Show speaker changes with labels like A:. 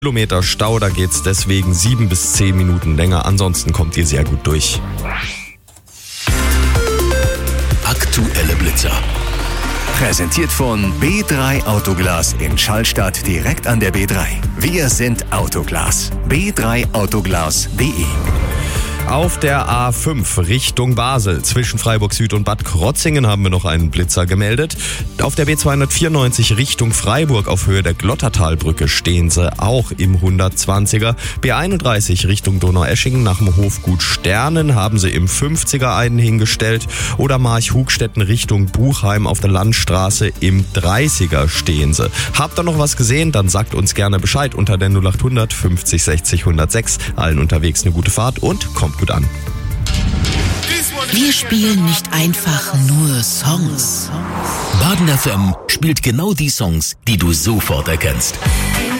A: Kilometer Stau, da geht's deswegen 7 bis 10 Minuten länger. Ansonsten kommt ihr sehr gut durch.
B: Aktuelle Blitzer. Präsentiert von B3 Autoglas in Schallstadt direkt an der B3. Wir sind Autoglas. b3autoglas.de.
A: Auf der A5 Richtung Basel zwischen Freiburg Süd und Bad Krotzingen haben wir noch einen Blitzer gemeldet. Auf der B294 Richtung Freiburg auf Höhe der Glottertalbrücke stehen sie auch im 120er. B31 Richtung Donaueschingen nach dem Hofgut Sternen haben sie im 50er einen hingestellt. Oder March-Hugstetten Richtung Buchheim auf der Landstraße im 30er stehen sie. Habt ihr noch was gesehen? Dann sagt uns gerne Bescheid unter der 0800 50 60 106. Allen unterwegs eine gute Fahrt und kommt gut an.
C: Wir spielen nicht einfach nur Songs.
B: Baden FM spielt genau die Songs, die du sofort erkennst.